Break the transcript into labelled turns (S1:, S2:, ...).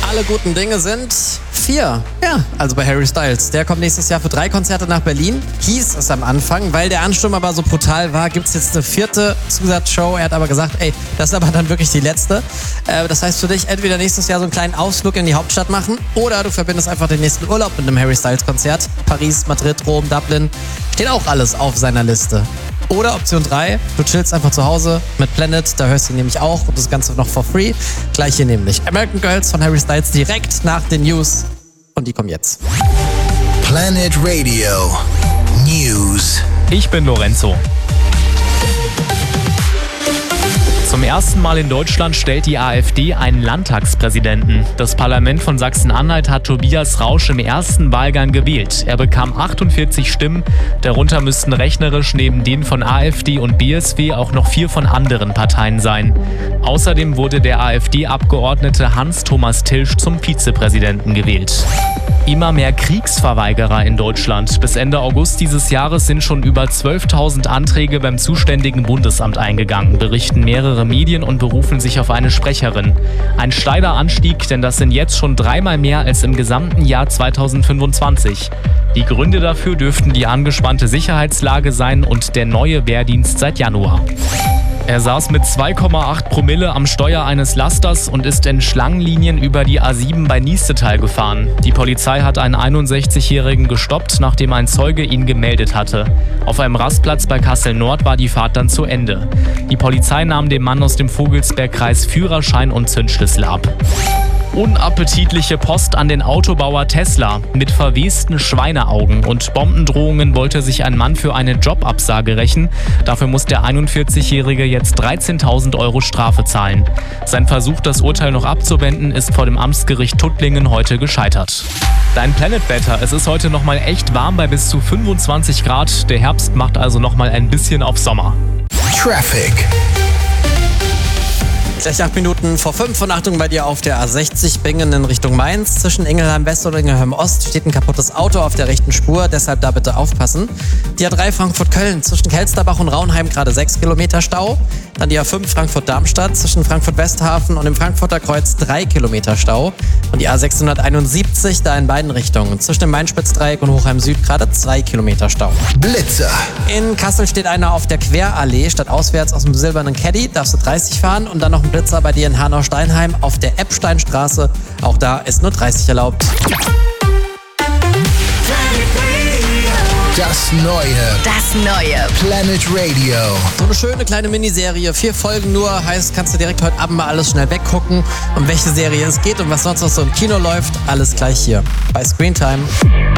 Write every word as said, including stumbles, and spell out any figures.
S1: Alle guten Dinge sind vier. Ja, also bei Harry Styles. Der kommt nächstes Jahr für drei Konzerte nach Berlin. Hieß es am Anfang, weil der Ansturm aber so brutal war, gibt es jetzt eine vierte Zusatzshow. Er hat aber gesagt, ey, das ist aber dann wirklich die letzte. Äh, das heißt für dich, entweder nächstes Jahr so einen kleinen Ausflug in die Hauptstadt machen oder du verbindest einfach den nächsten Urlaub mit einem Harry Styles Konzert. Paris, Madrid, Rom, Dublin. Steht auch alles auf seiner Liste. Oder Option drei, du chillst einfach zu Hause mit Planet, da hörst du ihn nämlich auch und das Ganze noch for free. Gleich hier nämlich American Girls von Harry Styles direkt nach den News und die kommen jetzt.
S2: Planet Radio News.
S3: Ich bin Lorenzo. Zum ersten Mal in Deutschland stellt die AfD einen Landtagspräsidenten. Das Parlament von Sachsen-Anhalt hat Tobias Rausch im ersten Wahlgang gewählt. Er bekam achtundvierzig Stimmen, darunter müssten rechnerisch neben denen von AfD und B S W auch noch vier von anderen Parteien sein. Außerdem wurde der AfD-Abgeordnete Hans-Thomas Tilsch zum Vizepräsidenten gewählt. Immer mehr Kriegsverweigerer in Deutschland. Bis Ende August dieses Jahres sind schon über zwölftausend Anträge beim zuständigen Bundesamt eingegangen, berichten mehrere Medien und berufen sich auf eine Sprecherin. Ein steiler Anstieg, denn das sind jetzt schon dreimal mehr als im gesamten Jahr zweitausendfünfundzwanzig. Die Gründe dafür dürften die angespannte Sicherheitslage sein und der neue Wehrdienst seit Januar. Er saß mit zwei Komma acht Promille am Steuer eines Lasters und ist in Schlangenlinien über die A sieben bei Niestetal gefahren. Die Polizei hat einen einundsechzigjährigen gestoppt, nachdem ein Zeuge ihn gemeldet hatte. Auf einem Rastplatz bei Kassel-Nord war die Fahrt dann zu Ende. Die Polizei nahm dem Mann aus dem Vogelsbergkreis Führerschein und Zündschlüssel ab. Unappetitliche Post an den Autobauer Tesla. Mit verwesten Schweineaugen und Bombendrohungen wollte sich ein Mann für eine Jobabsage rächen. Dafür muss der einundvierzigjährige jetzt dreizehntausend Euro Strafe zahlen. Sein Versuch, das Urteil noch abzuwenden, ist vor dem Amtsgericht Tuttlingen heute gescheitert. Dein Planet-Wetter. Es ist heute nochmal echt warm bei bis zu fünfundzwanzig Grad. Der Herbst macht also nochmal ein bisschen auf Sommer.
S2: Traffic.
S1: Gleich acht Minuten vor fünf und Achtung bei dir auf der A sechzig Bingen in Richtung Mainz. Zwischen Ingelheim West und Ingelheim Ost steht ein kaputtes Auto auf der rechten Spur, deshalb da bitte aufpassen. Die A drei Frankfurt-Köln zwischen Kelsterbach und Raunheim gerade sechs Kilometer Stau. Dann die A fünf Frankfurt-Darmstadt zwischen Frankfurt-Westhafen und dem Frankfurter Kreuz drei Kilometer Stau. Und die A sechshunderteinundsiebzig da in beiden Richtungen. Zwischen dem Main-Spitz-Dreieck und Hochheim Süd gerade zwei Kilometer Stau.
S2: Blitzer.
S1: In Kassel steht einer auf der Querallee, statt auswärts aus dem silbernen Caddy, darfst du dreißig fahren und dann noch ein Blitzer bei dir in Hanau-Steinheim auf der Eppsteinstraße. Auch da ist nur dreißig erlaubt.
S2: Das Neue.
S4: Das Neue.
S2: Planet Radio.
S1: So eine schöne kleine Miniserie, vier Folgen nur, heißt, kannst du direkt heute Abend mal alles schnell weggucken. Um welche Serie es geht und was sonst noch so im Kino läuft, alles gleich hier bei Screentime.